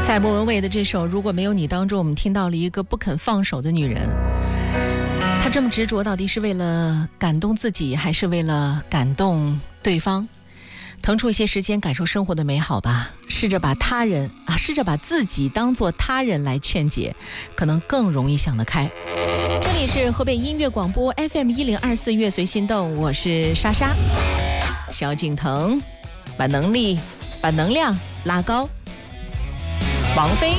在莫文蔚的这首《如果没有你》当中，我们听到了一个不肯放手的女人。她这么执着，到底是为了感动自己，还是为了感动对方？腾出一些时间，感受生活的美好吧。试着把自己当作他人来劝解，可能更容易想得开。这里是河北音乐广播 FM1024乐随心动，我是莎莎。萧敬腾把能量拉高。王菲